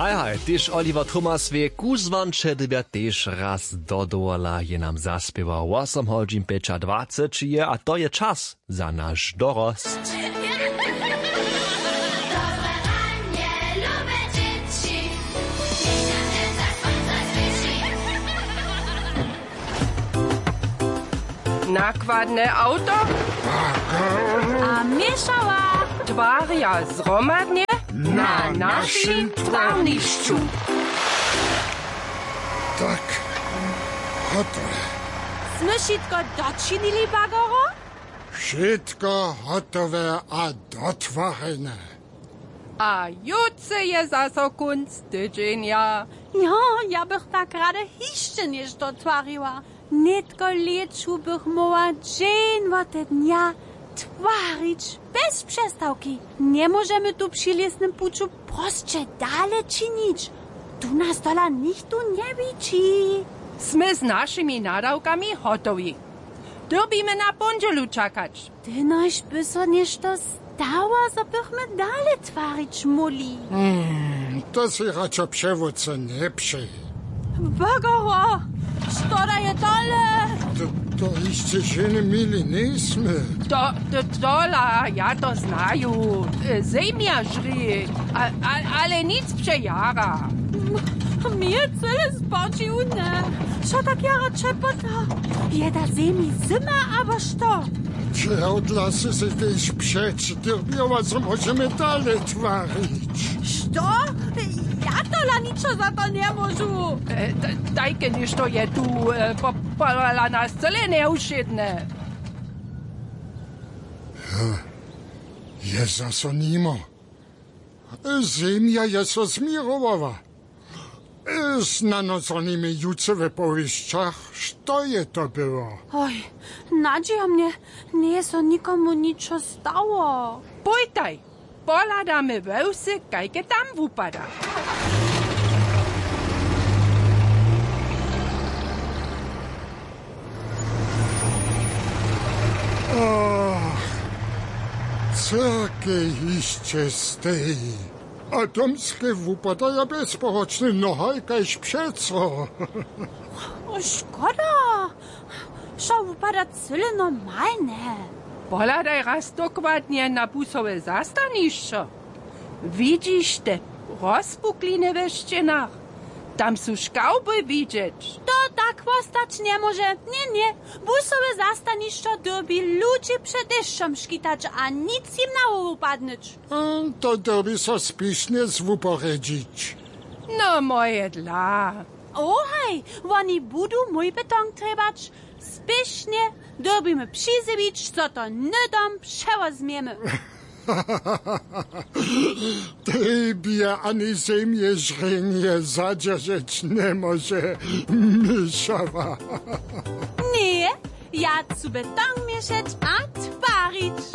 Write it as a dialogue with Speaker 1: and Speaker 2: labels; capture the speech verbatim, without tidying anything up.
Speaker 1: Hej, hej, tyž Oliver Thomas wie, kuzvan čedybia tyž raz dodovala je nam zaspieval osem hodín dvadsať je a to je čas za náš dorost.
Speaker 2: Nakładne auto
Speaker 3: a mieszała
Speaker 2: twaria zromadnie
Speaker 4: na naszym twarniszczu. Tak, gotowe.
Speaker 3: Sme wszystko doczynili, bagoro?
Speaker 4: Wszystko gotowe a dotworzone.
Speaker 2: a jutce je zaso kunst tydzienia.
Speaker 3: Ja, ja bych tak rada jeszcze niż dotwariła. Nitko leczu bych mogła dzień od dnia twarić bez przestałki. Nie możemy tu przy lesnym puczu proste dalej czynić. Tu nas dola nikt tu nie widzi.
Speaker 2: Sme z naszymi nadawkami gotowi. Dobimy na pondzielu czekać.
Speaker 3: Ty noś by so nešto stało, co bychmy dalej twarić muli.
Speaker 4: Hmm, to si raczej przewódca nie przy.
Speaker 3: Bagoro, szkoda je dole.
Speaker 4: To, to jeszcze żeny mili nismy.
Speaker 2: To, to, dola, ja to znaju. Zemia żry, a, a, ale nic przejara.
Speaker 3: Mir cele spočiune. Šo tak jara čepota? Jeda zemi zima, aber što?
Speaker 4: Če odlasy se też przecierpiowa, co możemy dalej twarić.
Speaker 3: Što? Ja tola ničo za to nie môžu.
Speaker 2: E, dajke nešto je tu, e, popala nas cele neušedne.
Speaker 4: Je zaso nimo. Zemia je so zmirovala. Z nanoconymi juce powieściach, co je to było?
Speaker 3: Oj, nadzieja mnie, nie so nikomu ničo stało.
Speaker 2: Pojtaj, poladamy wełsy, kajke tam wupada.
Speaker 4: Ach, cyrkie iście z tej. A domskie wypadają bezpochoczny nohajkaś przeco.
Speaker 3: O, škoda. Šo wypada cyle normalne.
Speaker 2: Poladaj raz dokładnie na busowe zastanišćo. Widzisz te rozpukline we ścienach? Tam są szkauby widzieć.
Speaker 3: To tak postać nie może. Nie, nie. Busowe zastanišćo dobi ludzi przed deszczem szkitać, a nic im na upadnąć.
Speaker 4: To dobi so spišne zvuporedzić.
Speaker 2: No moje dla.
Speaker 3: Ohaj, oni budu mój beton trebać. Spiesznie dobimy przyzybić, co to nydom przełazmiemy.
Speaker 4: Tebie ani ziemię żrenie zadzierżeć nie może, myszawa.
Speaker 3: Nie, ja zu beton mieszać a twarić.